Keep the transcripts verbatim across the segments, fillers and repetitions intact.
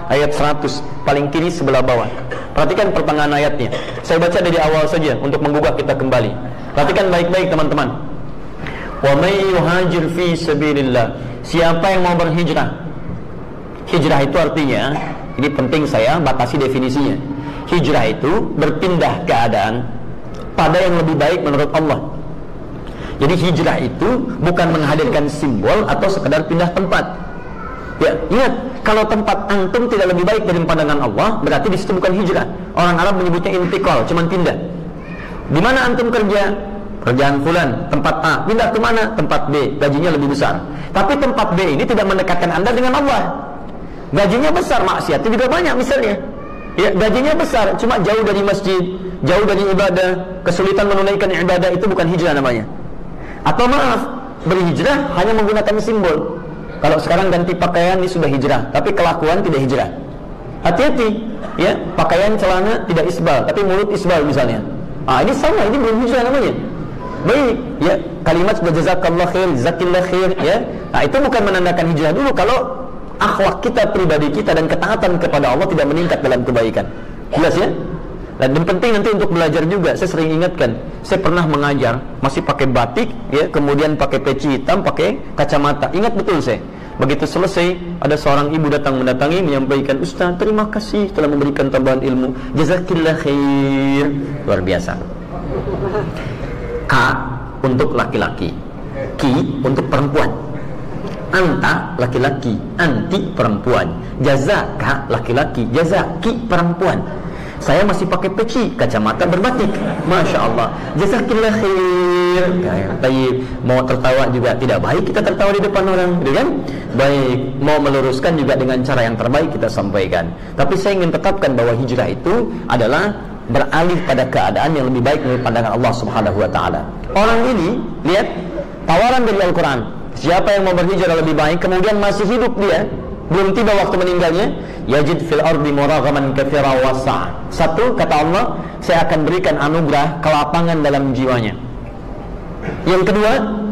ayat seratus, paling kiri sebelah bawah. Perhatikan pertengahan ayatnya. Saya baca dari awal saja untuk menggugah kita kembali. Perhatikan baik-baik teman-teman. Wa may yuhajir fi sabilillah. Siapa yang mau berhijrah? Hijrah itu artinya, ini penting saya batasi definisinya. Hijrah itu berpindah keadaan pada yang lebih baik menurut Allah. Jadi hijrah itu bukan menghadirkan simbol atau sekedar pindah tempat. Ya, ingat, kalau tempat antum tidak lebih baik dari pandangan Allah, berarti di situ bukan hijrah. Orang Arab menyebutnya intikal, cuman pindah. Di mana antum kerja? Kerjaan fulan, tempat A. Pindah ke mana? Tempat B, gajinya lebih besar. Tapi tempat B ini tidak mendekatkan Anda dengan Allah. Gajinya besar, maksiatnya juga banyak misalnya. Ya, gajinya besar, cuma jauh dari masjid, jauh dari ibadah, kesulitan menunaikan ibadah, itu bukan hijrah namanya. Atau maaf, berhijrah hanya menggunakan simbol. Kalau sekarang ganti pakaian ini sudah hijrah, tapi kelakuan tidak hijrah. Hati-hati, ya, pakaian celana tidak isbal, tapi mulut isbal misalnya. Ah, ini sama, ini belum hijrah namanya. Baik, ya, kalimat sudah jazakallah khair, jazakillah khair, ya. Nah, itu bukan menandakan hijrah dulu kalau akhlak kita, pribadi kita dan ketaatan kepada Allah tidak meningkat dalam kebaikan. Jelas ya? Dan yang penting nanti untuk belajar juga, saya sering ingatkan, saya pernah mengajar masih pakai batik, ya, kemudian pakai peci hitam, pakai kacamata. Ingat betul saya. Begitu selesai, ada seorang ibu datang mendatangi menyampaikan, "Ustaz, terima kasih telah memberikan tambahan ilmu. Jazakillah khair." Luar biasa. K untuk laki-laki, Ki untuk perempuan. Anta laki-laki, anti perempuan. Jazaka laki-laki, jazaki perempuan. Saya masih pakai peci, kacamata berbatik. Masya Allah. Jazakillah khair. Baik, mau tertawa juga tidak baik kita tertawa di depan orang, gitu kan? Baik, mau meluruskan juga dengan cara yang terbaik kita sampaikan. Tapi saya ingin tetapkan bahwa hijrah itu adalah beralih pada keadaan yang lebih baik menurut pandangan Allah Subhanahu wa taala. Orang ini, lihat tawaran dari Al-Qur'an. Siapa yang mau berhijrah lebih baik kemudian masih hidup dia, belum tiba waktu meninggalnya, yajid fil ardi muraghaman katsira wasa'. Satu, kata Allah, saya akan berikan anugerah kelapangan dalam jiwanya. Yang kedua,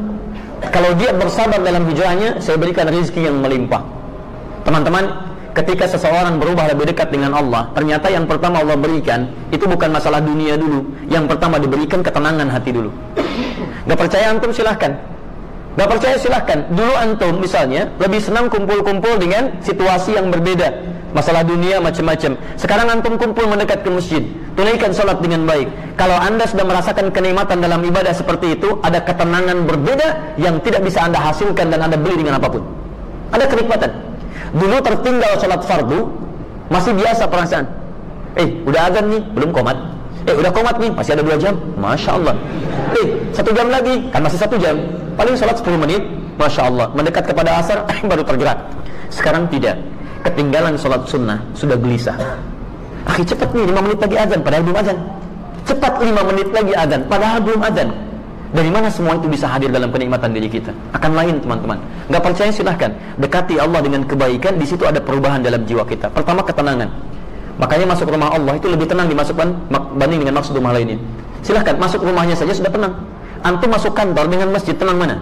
kalau dia bersabar dalam hijrahnya, saya berikan rezeki yang melimpah. Teman-teman, ketika seseorang berubah lebih dekat dengan Allah, ternyata yang pertama Allah berikan itu bukan masalah dunia dulu. Yang pertama diberikan ketenangan hati dulu. Gak percaya antum silahkan. Gak percaya silahkan. Dulu antum misalnya lebih senang kumpul-kumpul dengan situasi yang berbeda, masalah dunia macam-macam. Sekarang antum kumpul mendekat ke masjid, tunaikan salat dengan baik. Kalau anda sudah merasakan kenikmatan dalam ibadah seperti itu, ada ketenangan berbeda yang tidak bisa anda hasilkan dan anda beli dengan apapun. Ada kenikmatan. Dulu tertinggal salat fardu, masih biasa perasaan. Eh, udah azan nih, belum qomat. Eh, udah qomat nih, masih ada dua jam. Masya Allah. Eh, satu jam lagi, kan masih satu jam. Paling sholat sepuluh menit, Masya Allah. Mendekat kepada asar, baru tergerak. Sekarang tidak. Ketinggalan sholat sunnah, sudah gelisah. Akhi, cepat nih, lima menit lagi azan, padahal belum azan. Cepat lima menit lagi azan, padahal belum azan. Dari mana semua itu bisa hadir dalam kenikmatan diri kita? Akan lain, teman-teman. Gak percaya silahkan. Dekati Allah dengan kebaikan, di situ ada perubahan dalam jiwa kita. Pertama, ketenangan. Makanya masuk rumah Allah itu lebih tenang dimasukkan banding dengan maksud rumah lainnya. Silahkan, masuk rumahnya saja sudah tenang. Antum masuk kantor dengan masjid, tenang mana?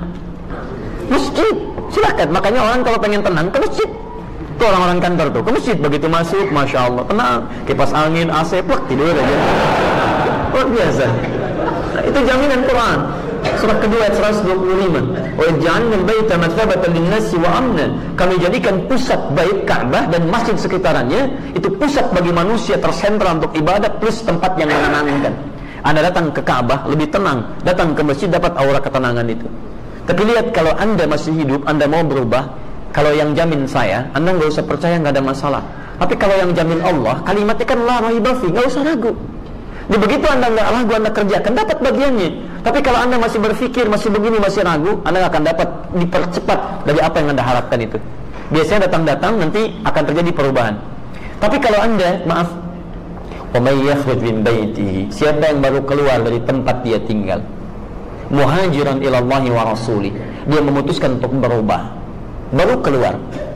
Masjid, silahkan. Makanya orang kalau pengen tenang ke masjid. Tuh orang-orang kantor tuh ke masjid, begitu masuk, Masya Allah, tenang. Kipas angin, A C, plak, tidur aja. Luar biasa. Nah, itu jaminan Quran. Surah kedua ayat seratus dua puluh lima. Wa ja'alnal baita mathabatan lin-nasi wa amna. Kami jadikan pusat bait Ka'bah dan masjid sekitarannya itu pusat bagi manusia tersentral untuk ibadah plus tempat yang menenangkan. Anda datang ke Ka'bah lebih tenang, datang ke masjid dapat aura ketenangan itu. Tapi lihat, kalau Anda masih hidup, Anda mau berubah, kalau yang jamin saya, Anda nggak usah percaya, nggak ada masalah. Tapi kalau yang jamin Allah, kalimatnya kan la raiba fi, nggak usah ragu. Jadi begitu Anda nggak ragu, Anda kerjakan, dapat bagiannya. Tapi kalau Anda masih berpikir, masih begini, masih ragu, Anda nggak akan dapat dipercepat dari apa yang Anda harapkan itu. Biasanya datang-datang nanti akan terjadi perubahan. Tapi kalau Anda, maaf, wa may yakhruj min baitihi, siapa yang baru keluar dari tempat dia tinggal, muhajiran ilallahi wa rasulih, dia memutuskan untuk berubah, baru keluar,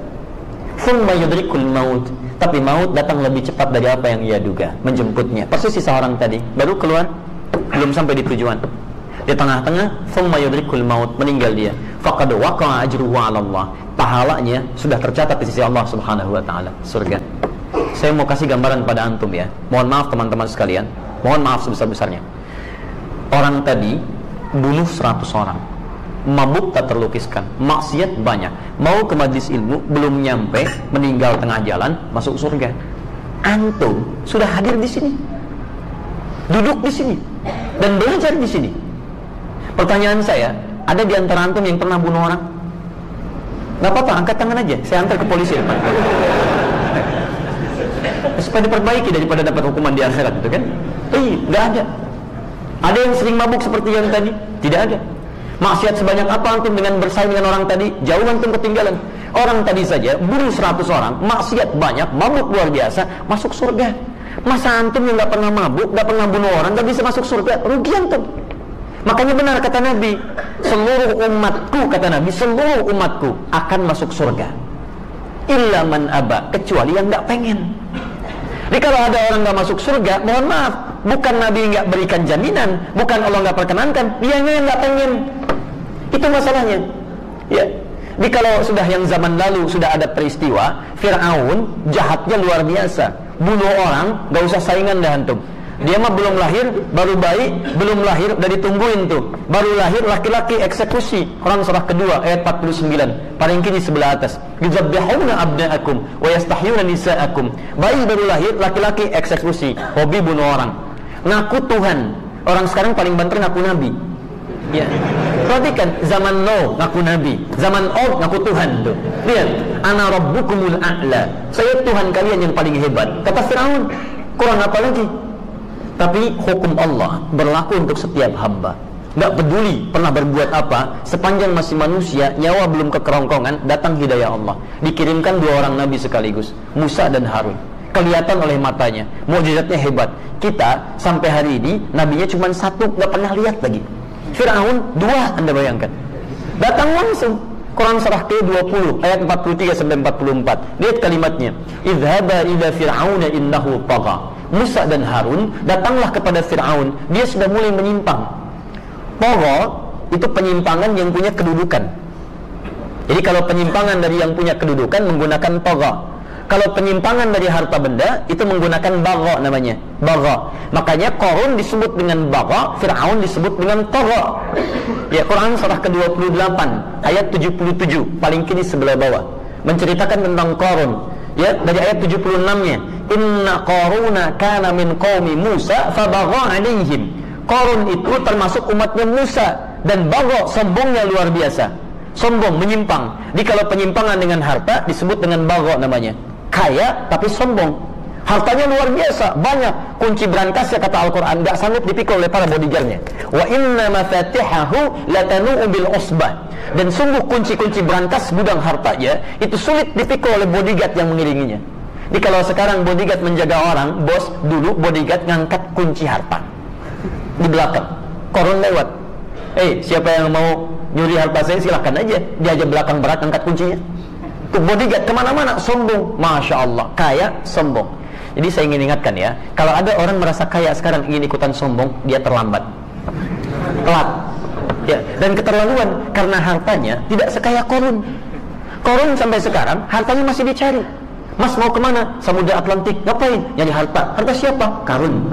thumma yudrikul maut, tapi maut datang lebih cepat dari apa yang ia duga, menjemputnya. Persis seorang tadi baru keluar, belum sampai di tujuan, di tengah-tengah thumma yudrikul maut, meninggal dia, faqad waqa'a ajruhu 'ala Allah, pahalanya sudah tercatat di sisi Allah Subhanahu wa taala, surga. Saya mau kasih gambaran pada antum ya. Mohon maaf teman-teman sekalian, mohon maaf sebesar-besarnya. Orang tadi bunuh seratus orang, mabuk tak terlukiskan, maksiat banyak, mau ke majlis ilmu, belum nyampe, meninggal tengah jalan, masuk surga. Antum sudah hadir di sini, duduk di sini, dan belajar di sini. Pertanyaan saya, ada di antara antum yang pernah bunuh orang? Gak apa-apa, angkat tangan aja, saya antar ke polisi depan. Supaya diperbaiki daripada dapat hukuman di akhirat, itu kan? Eh, gak ada. Ada yang sering mabuk seperti yang tadi? Tidak ada. Maksiat sebanyak apa antum dengan bersaing dengan orang tadi? Jauh antum ketinggalan. Orang tadi saja bunuh seratus orang, maksiat banyak, mabuk luar biasa, masuk surga. Masa antum yang gak pernah mabuk, gak pernah bunuh orang, gak bisa masuk surga? Rugi antum. Makanya benar kata Nabi, seluruh umatku, kata Nabi, seluruh umatku akan masuk surga. Illa man aba, kecuali yang gak pengen. Jadi kalau ada orang gak masuk surga, mohon maaf, bukan Nabi gak berikan jaminan, bukan Allah gak perkenankan, dianya yang gak pengen. Itu masalahnya. Ya. Jadi kalau sudah yang zaman lalu sudah ada peristiwa, Fir'aun jahatnya luar biasa, bunuh orang, gak usah saingan dah antum. Dia mah belum lahir, baru bayi, belum lahir, udah ditungguin tuh. Baru lahir, laki-laki eksekusi. Quran surah kedua, ayat empat puluh sembilan. Paling kiri sebelah atas. Yuzabbihuna abna'akum, wa yastahyuna nisa'akum. Bayi baru lahir, laki-laki eksekusi. Hobi bunuh orang. Ngaku Tuhan. Orang sekarang paling banter ngaku Nabi. Ya. Perhatikan, zaman Nuh ngaku Nabi, zaman Od ngaku Tuhan tuh. Lihat, ana rabbukumul a'la. Saya Tuhan kalian yang paling hebat. Kata Fir'aun, kurang apa lagi? Tapi hukum Allah berlaku untuk setiap hamba. Gak peduli pernah berbuat apa, sepanjang masih manusia, nyawa belum kekerongkongan, datang hidayah Allah. Dikirimkan dua orang nabi sekaligus, Musa dan Harun. Kelihatan oleh matanya, mukjizatnya hebat. Kita sampai hari ini nabinya cuma satu, gak pernah lihat lagi. Fir'aun dua, anda bayangkan. Datang langsung. Quran surah ke dua puluh ayat empat puluh tiga sampai empat puluh empat. Lihat kalimatnya. Idhaba ila fir'auna innahu tagha. Musa dan Harun datanglah kepada Fir'aun. Dia sudah mulai menyimpang. Tagha itu penyimpangan yang punya kedudukan. Jadi kalau penyimpangan dari yang punya kedudukan menggunakan tagha. Kalau penyimpangan dari harta benda itu menggunakan bagha namanya. Bagha. Makanya Qarun disebut dengan bagha, Fir'aun disebut dengan tagha. Ya, Quran surah ke dua puluh delapan ayat tujuh puluh tujuh, paling kiri sebelah bawah, menceritakan tentang Qarun. Ya, dari ayat tujuh puluh enam-nya. Inna Qaruna kana min qaumi Musa fabagha 'alaihim. Qarun itu termasuk umatnya Musa dan bagha, sombongnya luar biasa. Sombong, menyimpang. Jadi kalau penyimpangan dengan harta disebut dengan bagha namanya. Kaya tapi sombong. Hartanya luar biasa, banyak. Kunci berangkasnya kata Al-Quran gak sanggup dipikul oleh para bodyguardnya. Wa inna mafatihahu latanu'u bil usbah. Dan sungguh kunci-kunci berangkas gudang hartanya itu sulit dipikul oleh bodyguard yang mengiringinya. Jadi kalau sekarang bodyguard menjaga orang, bos, dulu bodyguard ngangkat kunci harta di belakang. Qarun lewat, eh hey, siapa yang mau nyuri harta saya silahkan aja. Dia aja belakang berat angkat kuncinya. Tuh bodyguard kemana-mana, sombong. Masya Allah, kaya, sombong. Jadi saya ingin ingatkan ya, kalau ada orang merasa kaya sekarang ingin ikutan sombong, dia terlambat, telat. Ya, dan keterlaluan karena hartanya tidak sekaya Qarun. Qarun sampai sekarang hartanya masih dicari. Mas mau kemana? Samudra Atlantik. Ngapain? Nyari harta. Harta siapa? Qarun.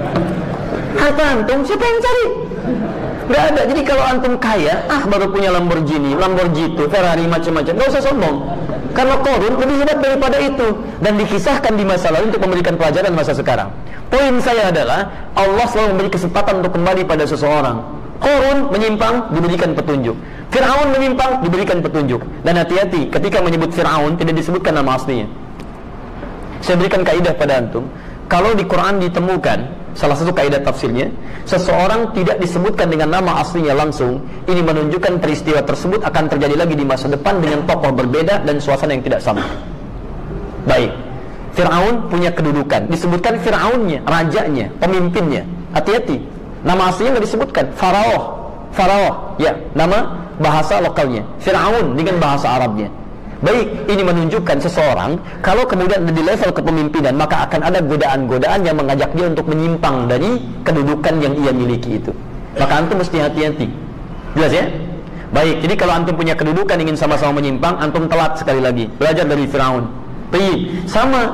Harta antum siapa yang cari? Gak ada. Jadi kalau antum kaya, ah baru punya Lamborghini, Lamborghini, Ferrari, macam-macam, gak usah sombong. Karena Qarun lebih hebat daripada itu. Dan dikisahkan di masa lalu untuk memberikan pelajaran masa sekarang. Poin saya adalah Allah selalu memberi kesempatan untuk kembali pada seseorang. Qarun menyimpang, diberikan petunjuk. Fir'aun menyimpang, diberikan petunjuk. Dan hati-hati, ketika menyebut Fir'aun tidak disebutkan nama aslinya. Saya berikan kaidah pada antum, kalau di Quran ditemukan salah satu kaidah tafsirnya, seseorang tidak disebutkan dengan nama aslinya langsung, ini menunjukkan peristiwa tersebut akan terjadi lagi di masa depan dengan tokoh berbeda dan suasana yang tidak sama. Baik, Fir'aun punya kedudukan, disebutkan Fir'aunnya, rajanya, pemimpinnya. Hati-hati, nama aslinya tidak disebutkan. Faraoh, Faraoh, ya, nama bahasa lokalnya. Fir'aun dengan bahasa Arabnya. Baik, ini menunjukkan seseorang kalau kemudian di level kepemimpinan, maka akan ada godaan-godaan yang mengajak dia untuk menyimpang dari kedudukan yang ia miliki itu. Maka antum mesti hati-hati. Jelas ya? Baik, jadi kalau antum punya kedudukan ingin sama-sama menyimpang, antum telat sekali lagi. Belajar dari Fir'aun. Baik, sama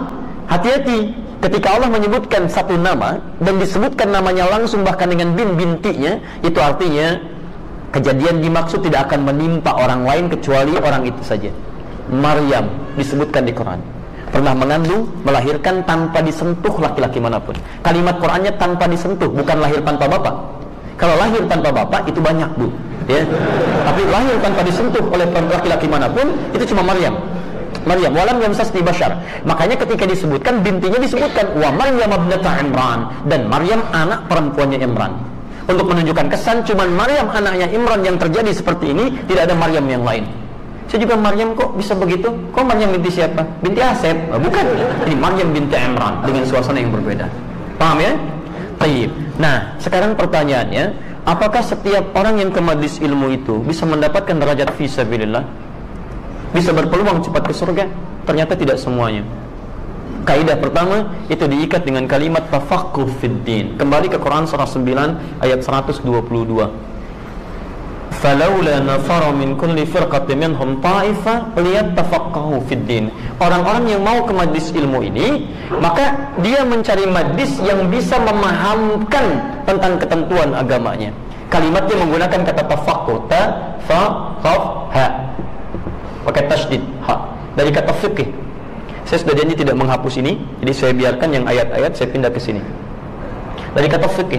hati-hati ketika Allah menyebutkan satu nama dan disebutkan namanya langsung bahkan dengan bin bintinya, itu artinya kejadian dimaksud tidak akan menimpa orang lain kecuali orang itu saja. Maryam disebutkan di Quran pernah mengandung, melahirkan tanpa disentuh laki-laki manapun. Kalimat Qurannya tanpa disentuh, bukan lahir tanpa bapak. Kalau lahir tanpa bapak itu banyak, Bu, ya. Tapi lahir tanpa disentuh oleh laki-laki manapun itu cuma Maryam. Maryam walam yamsasni bashar. Makanya ketika disebutkan bintinya disebutkan wa Maryam ibnata Imran, dan Maryam anak perempuannya Imran. Untuk menunjukkan kesan cuman Maryam anaknya Imran yang terjadi seperti ini, tidak ada Maryam yang lain. Saya juga Maryam kok bisa begitu? Kok Maryam binti siapa? Binti Asep? Oh, bukan. Ini Maryam binti Imran dengan suasana yang berbeda. Paham ya? Baik. Nah, sekarang pertanyaannya, apakah setiap orang yang ke majelis ilmu itu bisa mendapatkan derajat fi sabilillah? Bisa berpeluang cepat ke surga? Ternyata tidak semuanya. Kaidah pertama itu diikat dengan kalimat tafaqquh fid din. Kembali ke Quran surah sembilan ayat seratus dua puluh dua. Falaula nafara min kulli firqatin minhum ta'ifah liyattafaqahu fid din. Orang-orang yang mau ke majlis ilmu ini, maka dia mencari majlis yang bisa memahamkan tentang ketentuan agamanya. Kalimatnya menggunakan kata tafaqquh, ta fa qaf ha. Pakai tasydid ha. Dari kata fikih. Saya sudah janji tidak menghapus ini, jadi saya biarkan yang ayat-ayat, saya pindah ke sini. Dari kata fikih.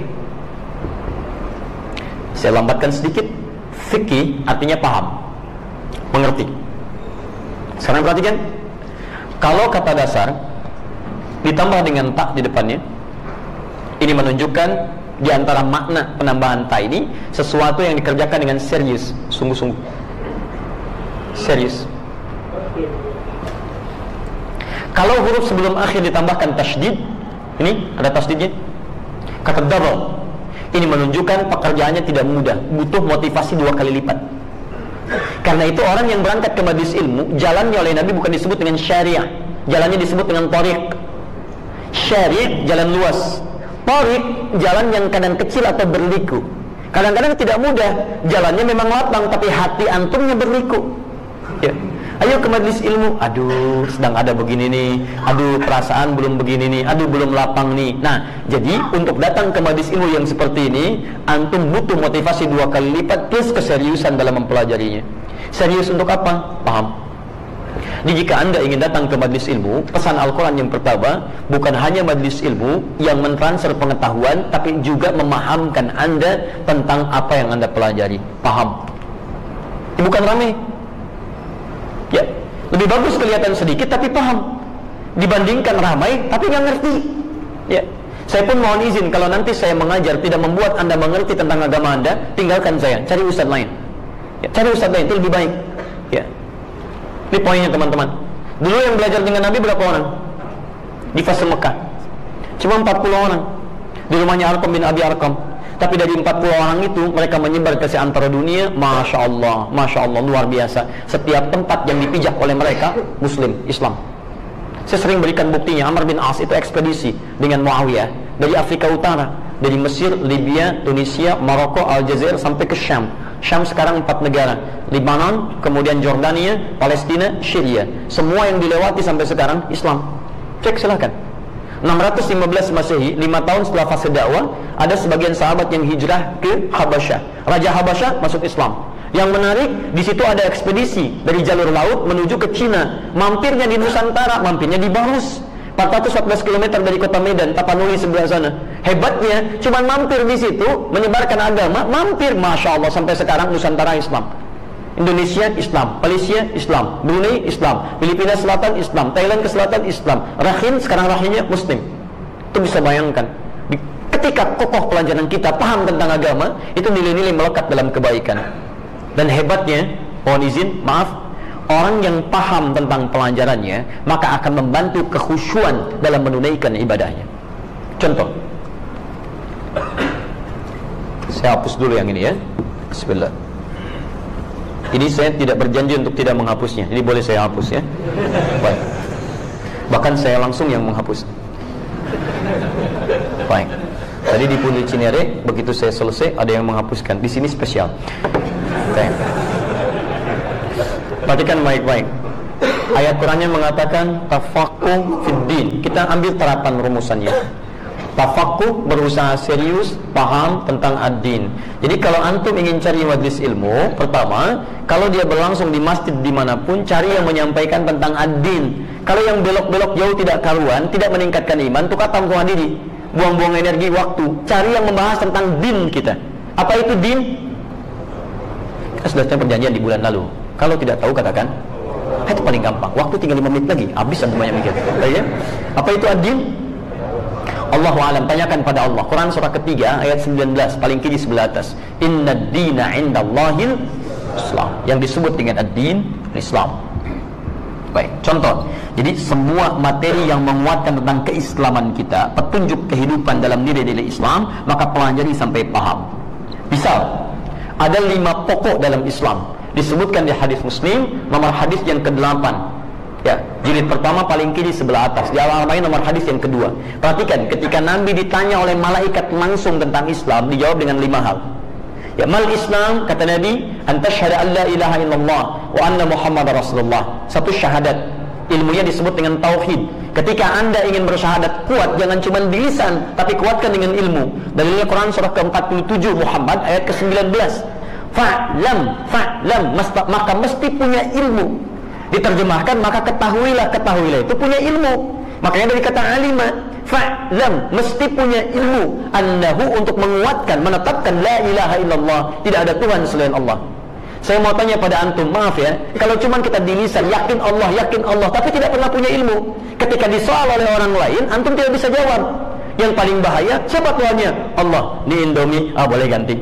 Saya lambatkan sedikit. Fikih artinya paham, mengerti. Sekarang perhatikan, kalau kata dasar ditambah dengan tak di depannya, ini menunjukkan di antara makna penambahan ta ini sesuatu yang dikerjakan dengan serius, sungguh-sungguh. Serius. Kalau huruf sebelum akhir ditambahkan tasydid, ini ada tasydidnya. Kata double, ini menunjukkan pekerjaannya tidak mudah, butuh motivasi dua kali lipat. Karena itu orang yang berangkat ke majelis ilmu, jalannya oleh Nabi bukan disebut dengan syariah, jalannya disebut dengan thariq. Syariah jalan luas, thariq jalan yang kadang kecil atau berliku. Kadang-kadang tidak mudah, jalannya memang lapang tapi hati antumnya berliku. Ya. Ayo ke majelis ilmu, aduh sedang ada begini nih, aduh perasaan belum begini nih, aduh belum lapang nih. Nah, jadi untuk datang ke majelis ilmu yang seperti ini, antum butuh motivasi dua kali lipat plus keseriusan dalam mempelajarinya. Serius untuk apa? Paham. Jadi jika anda ingin datang ke majelis ilmu, pesan Al-Quran yang pertama, bukan hanya majelis ilmu yang mentransfer pengetahuan, tapi juga memahamkan anda tentang apa yang anda pelajari. Paham. Ini bukan ramai. Ya, lebih bagus kelihatan sedikit tapi paham dibandingkan ramai tapi nggak ngerti. Ya, saya pun mohon izin kalau nanti saya mengajar tidak membuat anda mengerti tentang agama anda, tinggalkan saya, cari ustadz lain. Ya, cari ustadz lain itu lebih baik. Ya, ini poinnya teman-teman. Dulu yang belajar dengan Nabi berapa orang di fase Mekah? Cuma empat puluh orang di rumahnya Arqam bin Abi Arqam. Tapi dari empat puluh orang itu mereka menyebar ke seantero dunia. Masya Allah, Masya Allah, luar biasa. Setiap tempat yang dipijak oleh mereka Muslim, Islam. Saya sering berikan buktinya. Amr bin As itu ekspedisi dengan Muawiyah dari Afrika Utara, dari Mesir, Libya, Tunisia, Maroko, Aljazair sampai ke Syam. Syam sekarang empat negara, Lebanon, kemudian Jordania, Palestina, Syria. Semua yang dilewati sampai sekarang Islam. Cek silahkan. enam ratus lima belas Masehi, lima tahun setelah fase dakwah, ada sebagian sahabat yang hijrah ke Habasyah. Raja Habasyah masuk Islam. Yang menarik, di situ ada ekspedisi dari jalur laut menuju ke Cina. Mampirnya di Nusantara, mampirnya di Barus, empat ratus empat belas kilometer dari kota Medan, Tapanuli sebelah sana. Hebatnya, cuma mampir di situ, menyebarkan agama, mampir, Masya Allah, sampai sekarang Nusantara Islam. Indonesia Islam, Malaysia Islam, Brunei Islam, Filipina Selatan Islam, Thailand ke selatan Islam, Rakhine sekarang Rakhine Muslim. Itu bisa bayangkan. Ketika kokoh pelajaran kita paham tentang agama, itu nilai-nilai melekat dalam kebaikan. Dan hebatnya, mohon izin, maaf, orang yang paham tentang pelajarannya maka akan membantu kekhusyuan dalam menunaikan ibadahnya. Contoh, saya hapus dulu yang ini ya. Bismillah. Ini saya tidak berjanji untuk tidak menghapusnya, jadi boleh saya hapus ya. Baik. Bahkan saya langsung yang menghapus. Baik. Tadi di Pundi Cinere, begitu saya selesai ada yang menghapuskan. Di sini spesial. Baik. Perhatikan baik-baik. Ayat Qurannya mengatakan tafaqquh fid din. Kita ambil terapan rumusannya. Tafaqquh, berusaha serius paham tentang ad-din. Jadi kalau antum ingin cari majlis ilmu, pertama, kalau dia berlangsung di masjid dimanapun, cari yang menyampaikan tentang ad-din. Kalau yang belok-belok jauh tidak karuan, tidak meningkatkan iman, itu kata semua diri, buang-buang energi, waktu. Cari yang membahas tentang din kita. Apa itu din? Kita sudah punya perjanjian di bulan lalu. Kalau tidak tahu katakan, itu paling gampang. Waktu tinggal lima menit lagi, habis antum banyak mikir. Ya? Apa itu ad-din? Allahu a'lam, tanyakan pada Allah. Quran surah ketiga ayat sembilan belas, paling kiri sebelah atas. Inna ad-dina 'indallahil Islam. Yang disebut dengan ad-din Islam. Baik, contoh. Jadi semua materi yang menguatkan tentang keislaman kita, petunjuk kehidupan dalam nilai-nilai Islam, maka pelajari sampai paham. Misal, ada lima pokok dalam Islam disebutkan di hadis Muslim, nomor hadis yang kedelapan. Ya, jilid pertama paling kiri sebelah atas. Di Al-Arba'in nomor hadis yang kedua. Perhatikan, ketika Nabi ditanya oleh malaikat langsung tentang Islam, dijawab dengan lima hal. Ya, mal Islam, kata Nabi, antashhada an la ilaha illallah wa anna Muhammadar Rasulullah. Satu syahadat. Ilmunya disebut dengan tauhid. Ketika Anda ingin bersyahadat kuat, jangan cuma di lisan, tapi kuatkan dengan ilmu. Dalilnya Quran surah ke empat puluh tujuh Muhammad ayat ke sembilan belas. Fa'lam, fa'lam, maka mesti punya ilmu. Diterjemahkan, maka ketahuilah, ketahuilah itu punya ilmu. Makanya dari kata alima, fa'lam, mesti punya ilmu, annahu, untuk menguatkan, menetapkan la ilaha illallah, tidak ada Tuhan selain Allah. Saya mau tanya pada antum, maaf ya, kalau cuma kita di lisan yakin Allah, yakin Allah, tapi tidak pernah punya ilmu, ketika disoal oleh orang lain, antum tidak bisa jawab. Yang paling bahaya, siapa Tuhannya? Allah. Ini Indomie, ah boleh ganti.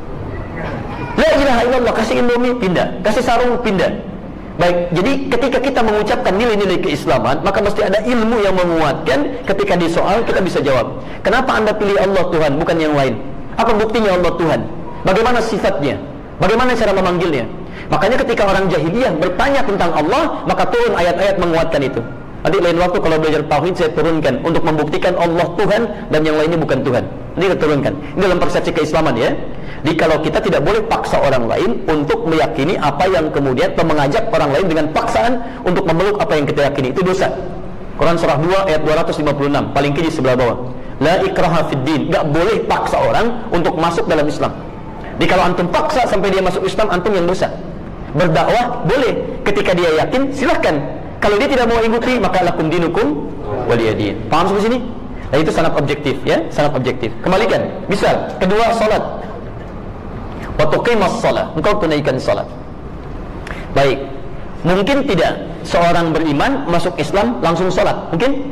La ilaha illallah, kasih Indomie, pindah. Kasih sarung, pindah. Baik, jadi ketika kita mengucapkan nilai-nilai keislaman, maka mesti ada ilmu yang menguatkan. Ketika disoal, kita bisa jawab. Kenapa Anda pilih Allah Tuhan, bukan yang lain? Apa buktinya Allah Tuhan? Bagaimana sifatnya? Bagaimana cara memanggilnya? Makanya ketika orang jahiliyah bertanya tentang Allah, maka turun ayat-ayat menguatkan itu. Nanti lain waktu kalau belajar tauhid, saya turunkan untuk membuktikan Allah Tuhan dan yang lainnya bukan Tuhan. Nanti kita turunkan. Ini dalam persepsi keislaman ya. Jadi kalau kita tidak boleh paksa orang lain untuk meyakini apa yang kemudian, atau mengajak orang lain dengan paksaan untuk memeluk apa yang kita yakini, itu dosa. Quran surah dua ayat dua ratus lima puluh enam, paling kiri sebelah bawah. La ikraha fid din, enggak boleh paksa orang untuk masuk dalam Islam. Jadi kalau antum paksa sampai dia masuk Islam, antum yang dosa. Berdakwah boleh, ketika dia yakin silahkan. Kalau dia tidak mau ikuti, maka lakum dinukum waliyadin. Paham sampai sini? Nah, itu sangat objektif ya, sangat objektif. Kembalikan. Misal, kedua salat. Wa tuqimas shalah, engkau tunaikan salat. Baik. Mungkin tidak seorang beriman masuk Islam langsung salat? Mungkin?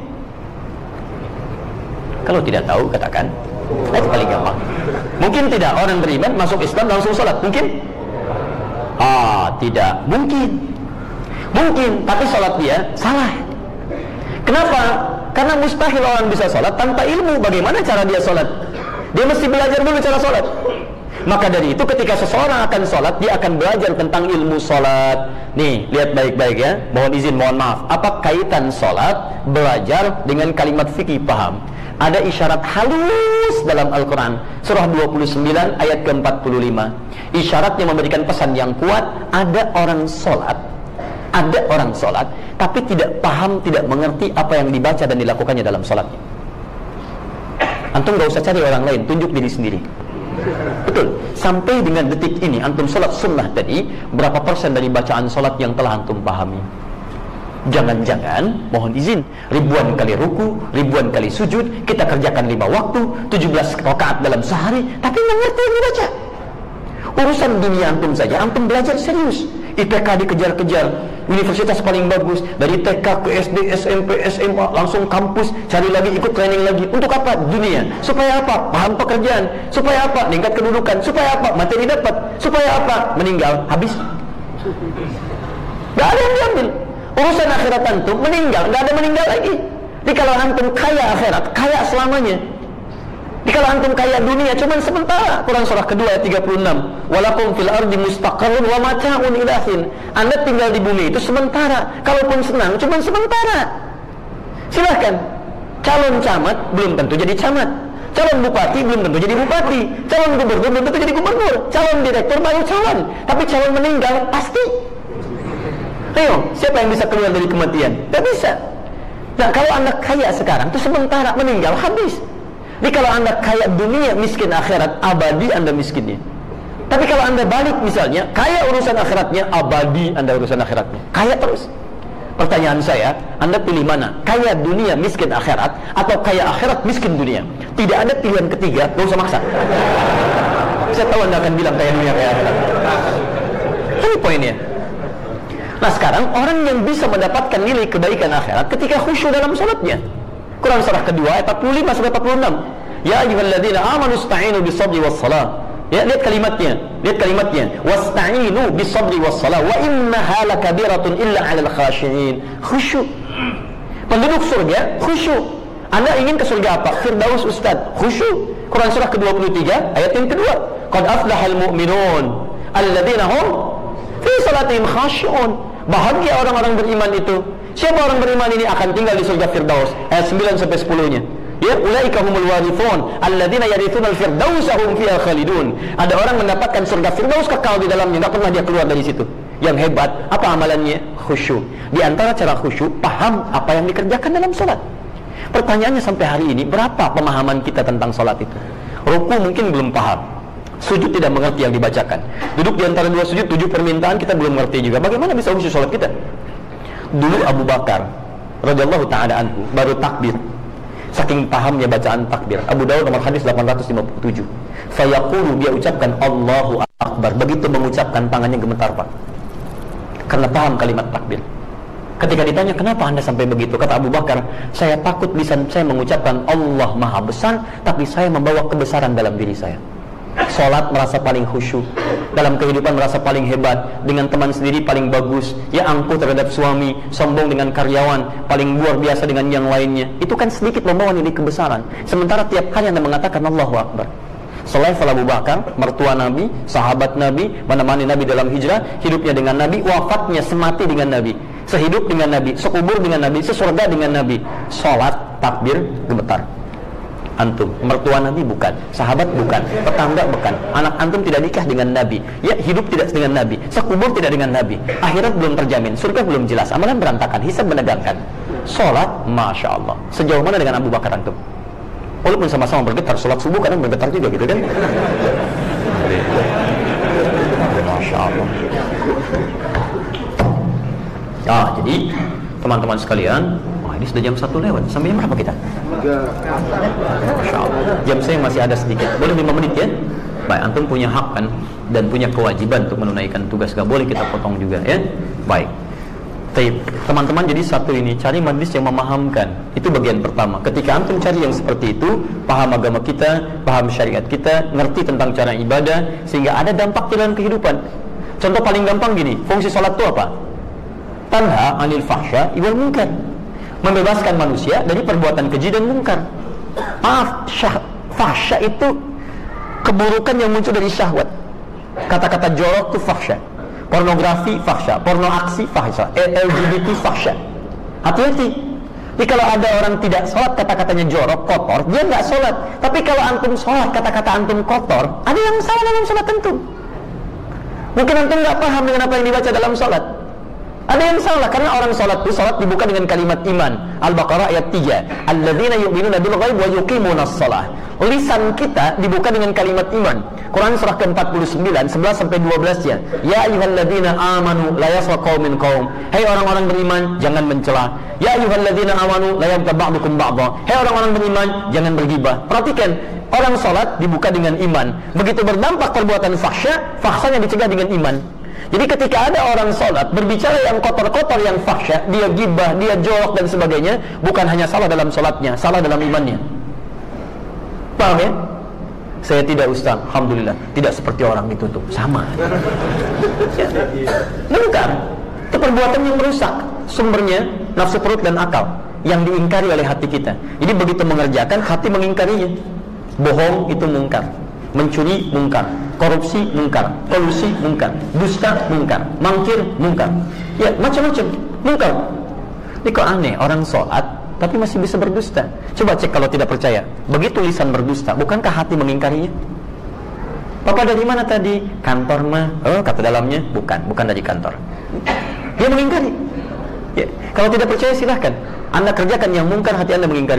Kalau tidak tahu katakan. Nah, itu paling gampang. Mungkin tidak orang beriman masuk Islam langsung salat? Mungkin? Ah, tidak. Mungkin. Mungkin, tapi salat dia salah. Kenapa? Karena mustahil orang bisa salat tanpa ilmu. Bagaimana cara dia salat? Dia mesti belajar dulu cara salat. Maka dari itu ketika seseorang akan sholat, dia akan belajar tentang ilmu sholat. Nih, lihat baik-baik ya. Mohon izin, mohon maaf. Apa kaitan sholat, belajar dengan kalimat fikih paham? Ada isyarat halus dalam Al-Quran. Surah dua puluh sembilan ayat ke empat puluh lima. Isyaratnya memberikan pesan yang kuat. Ada orang sholat, ada orang sholat, tapi tidak paham, tidak mengerti apa yang dibaca dan dilakukannya dalam sholatnya. Antum gak usah cari orang lain, tunjuk diri sendiri. Betul, sampai dengan detik ini antum sholat sunnah tadi, berapa persen dari bacaan sholat yang telah antum pahami? Jangan-jangan, mohon izin, ribuan kali ruku, ribuan kali sujud, kita kerjakan lima waktu, tujuh belas rakaat dalam sehari, tapi nggak ngerti yang dibaca. Urusan dunia antum saja, antum belajar serius. I P K dikejar-kejar, universitas paling bagus, dari T K ke S D, S M P, S M A, langsung kampus, cari lagi, ikut training lagi. Untuk apa? Dunia. Supaya apa? Paham pekerjaan. Supaya apa? Meningkat kedudukan. Supaya apa? Materi dapat. Supaya apa? Meninggal. Habis. Gak ada yang diambil. Urusan akhirat antum, meninggal. Gak ada meninggal lagi. Jadi kalau antum kaya akhirat, kaya selamanya. Jadi kalau antum kaya dunia, cuman sementara. Quran surah kedua ayat tiga puluh enam. Walakum fil ardi mustaqarrun wa mata'un ilahin. Anda tinggal di bumi itu sementara. Kalaupun senang, cuman sementara. Silahkan. Calon camat belum tentu jadi camat. Calon bupati belum tentu jadi bupati. Calon gubernur belum tentu jadi gubernur. Calon direktur baru calon. Tapi calon meninggal pasti. Ayo, siapa yang bisa keluar dari kematian? Tidak bisa. Nah, kalau anda kaya sekarang, itu sementara, meninggal, habis. Jadi kalau anda kaya dunia, miskin akhirat, abadi anda miskinnya. Tapi kalau anda balik misalnya, kaya urusan akhiratnya, abadi anda urusan akhiratnya. Kaya terus. Pertanyaan saya, anda pilih mana? Kaya dunia, miskin akhirat, atau kaya akhirat, miskin dunia? Tidak ada pilihan ketiga, gak usah maksa. Saya tahu anda akan bilang kaya dunia, kaya akhirat. Ini poinnya. Nah sekarang, orang yang bisa mendapatkan nilai kebaikan akhirat ketika khusyuk dalam salatnya. Quran surah kedua, ayat empat puluh lima sampai empat puluh enam. Ya ayyuhalladzina amanu ista'inu bis-sabri was-salah. Ya, lihat kalimatnya, lihat kalimatnya. Wasta'inu bis-sabri was-salah wa innaha lakabiratun illa 'alal khashi'in. Khusyuk. Penduduk surga khusyuk. Anda ingin ke surga apa? Firdaus Ustaz. Khusyuk. Quran surah ke dua puluh tiga ayat yang kedua. Qad aflahal mu'minun alladzina hum fi salatihim khashi'un. Bahagia orang-orang beriman itu. Siapa orang beriman ini akan tinggal di surga Firdaus? Ayat sembilan sampai sepuluh-nya. Ya, ulaika humul warithun alladzina yarithuna al-firdausa hum fiha khalidun. Ada orang mendapatkan surga Firdaus kekal di dalamnya, enggak pernah dia keluar dari situ. Yang hebat, apa amalannya? Khusyuk. Di antara cara khusyuk, paham apa yang dikerjakan dalam salat. Pertanyaannya sampai hari ini, berapa pemahaman kita tentang salat itu? Ruku mungkin belum paham. Sujud tidak mengerti yang dibacakan. Duduk di antara dua sujud, tujuh permintaan kita belum mengerti juga. Bagaimana bisa khusyuk salat kita? Dulu Abu Bakar radhiyallahu ta'ala anhu baru takbir. Saking pahamnya bacaan takbir. Abu Dawud nomor hadis delapan ratus lima puluh tujuh. Fayaqulu, dia ucapkan Allahu Akbar. Begitu mengucapkan tangannya gemetar, Pak. Karena paham kalimat takbir. Ketika ditanya kenapa anda sampai begitu, kata Abu Bakar, saya takut lisan saya mengucapkan Allah Maha Besar, tapi saya membawa kebesaran dalam diri saya. Sholat merasa paling khusyuk, dalam kehidupan merasa paling hebat, dengan teman sendiri paling bagus, ya angkuh terhadap suami, sombong dengan karyawan, paling luar biasa dengan yang lainnya. Itu kan sedikit membawa nilai kebesaran. Sementara tiap kali anda mengatakan Allahu Akbar. Selain Abu Bakar, mertua Nabi, sahabat Nabi, menemani Nabi dalam hijrah, hidupnya dengan Nabi, wafatnya semati dengan Nabi, sehidup dengan Nabi, sekubur dengan Nabi, sesurga dengan Nabi. Sholat, takbir, gemetar. Antum, mertua Nabi bukan, sahabat bukan, tetangga bukan, anak antum tidak nikah dengan Nabi, ya hidup tidak dengan Nabi, sekubur tidak dengan Nabi, akhirat belum terjamin, surga belum jelas, amalan berantakan, hisab menegangkan. Sholat, Masya Allah. Sejauh mana dengan Abu Bakar antum? Walaupun sama-sama bergetar, sholat subuh kadang bergetar juga gitu kan. Masya Allah. Ah, jadi teman-teman sekalian, wah ini sudah jam satu lewat. Sampai jam berapa kita? Masya Allah. Jam saya masih ada sedikit. Boleh lima menit ya? Baik, antum punya hak kan dan punya kewajiban untuk menunaikan tugas. Gak boleh kita potong juga ya. Baik. Teman-teman, jadi satu ini, cari majlis yang memahamkan. Itu bagian pertama. Ketika antum cari yang seperti itu, paham agama kita, paham syariat kita, ngerti tentang cara ibadah, sehingga ada dampak dalam kehidupan. Contoh paling gampang gini, fungsi salat itu apa? Tanha anil fahsya wal munkar. Membebaskan manusia dari perbuatan keji dan munkar. Maaf, syah, fahsya itu keburukan yang muncul dari syahwat. Kata-kata jorok itu fahsya. Pornografi fahsya, porno aksi fahsya, L G B T fahsya. Hati-hati. Jadi kalau ada orang tidak sholat, kata-katanya jorok, kotor, dia nggak sholat. Tapi kalau antum sholat, kata-kata antum kotor, ada yang salah dalam sholat antum. Mungkin antum nggak paham dengan apa yang dibaca dalam sholat. Ada yang salah, karena orang sholat itu, sholat dibuka dengan kalimat iman. Al-Baqarah ayat tiga. Alladzina yu'minuna bil ghaib wa yuqimunas shalah. Lisan kita dibuka dengan kalimat iman. Quran surah ke empat puluh sembilan, sebelas sampai dua belas ya. Ya ayyuhalladzina amanu la yaswa qaumin qaum. Hai orang-orang beriman, jangan mencela. Ya ayyuhalladzina amanu la yabta ba'dukum ba'dha. Hai orang-orang beriman, jangan bergibah. Perhatikan, orang sholat dibuka dengan iman. Begitu berdampak perbuatan fahsya, fahsyanya dicegah dengan iman. Jadi ketika ada orang sholat berbicara yang kotor-kotor, yang fahsya, dia gibah, dia jorok dan sebagainya, bukan hanya salah dalam sholatnya, salah dalam imannya. Paham ya? Saya tidak, Ustaz, alhamdulillah, tidak seperti orang itu tuh, sama. Ya. Bukan. Itu perbuatan yang merusak. Sumbernya nafsu perut dan akal yang diingkari oleh hati kita. Jadi begitu mengerjakan, hati mengingkarinya. Bohong itu mungkar, mencuri mungkar, korupsi mungkar, kolusi mungkar, dusta mungkar, mangkir mungkar, ya macam-macam mungkar. Ini kok aneh, orang sholat tapi masih bisa berdusta. Coba cek kalau tidak percaya. Begitu lisan berdusta, bukankah hati mengingkarinya? Bapak dari mana tadi? Kantor mah. Oh, kata dalamnya bukan, bukan dari kantor. Dia mengingkari. Ya. Kalau tidak percaya silahkan Anda kerjakan yang mungkar, hati Anda mengingkari.